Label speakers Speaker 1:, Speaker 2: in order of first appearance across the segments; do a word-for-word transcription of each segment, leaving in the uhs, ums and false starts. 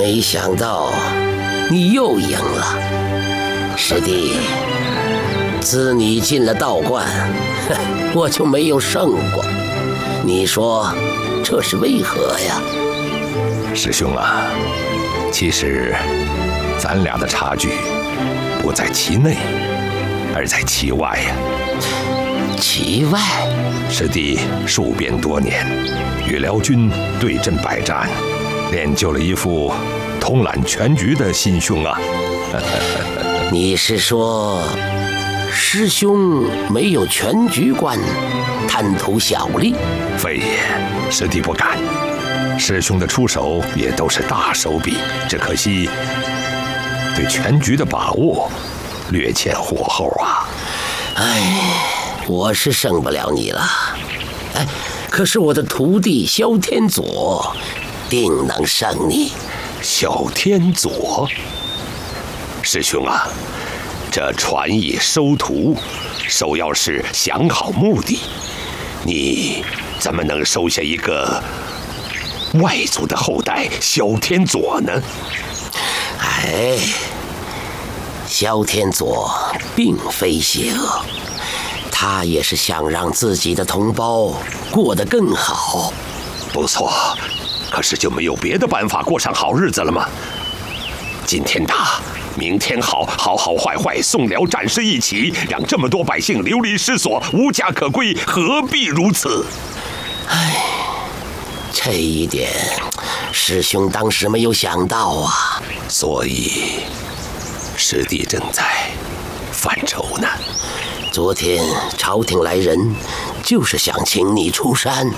Speaker 1: 没想到你又赢了，师弟。自你进了道观，我就没有胜过。你说这是为何呀？
Speaker 2: 师兄啊，其实咱俩的差距不在其内，而在其外呀。
Speaker 1: 其外？
Speaker 2: 师弟戍边多年，与辽军对阵百战，练就了一副统揽全局的心胸啊。
Speaker 1: 你是说师兄没有全局观，贪图小利？
Speaker 2: 非也，师弟不敢。师兄的出手也都是大手笔，只可惜对全局的把握略欠火候啊。
Speaker 1: 哎，我是胜不了你了。哎，可是我的徒弟萧天佐定能胜你。
Speaker 2: 萧天佐，师兄啊，这传艺收徒，首要是想好目的。你怎么能收下一个外族的后代萧天佐呢？
Speaker 1: 哎，萧天佐并非邪恶，他也是想让自己的同胞过得更好。
Speaker 2: 不错，可是就没有别的办法过上好日子了吗？今天打，明天好，好好坏坏，宋辽战事一起，让这么多百姓流离失所，无家可归，何必如此？
Speaker 1: 唉，这一点师兄当时没有想到啊。
Speaker 2: 所以师弟正在犯愁呢。
Speaker 1: 昨天朝廷来人，就是想请你出山。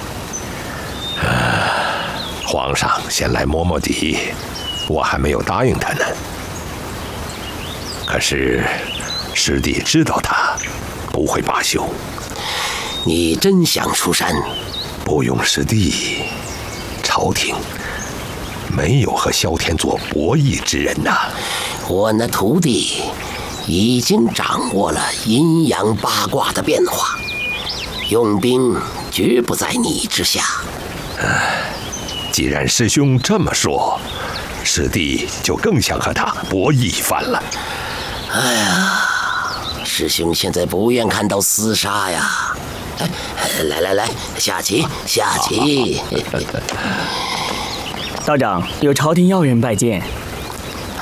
Speaker 2: 皇上先来摸摸底，我还没有答应他呢。可是师弟知道他不会罢休。
Speaker 1: 你真想出山？
Speaker 2: 不用师弟，朝廷没有和萧天佐博弈之人呐、啊。
Speaker 1: 我那徒弟已经掌握了阴阳八卦的变化，用兵绝不在你之下。
Speaker 2: 既然师兄这么说，师弟就更想和他博弈一番了。
Speaker 1: 哎呀，师兄现在不愿看到厮杀呀！哎，来来来，下棋下棋。
Speaker 3: 道长，有朝廷要人拜见。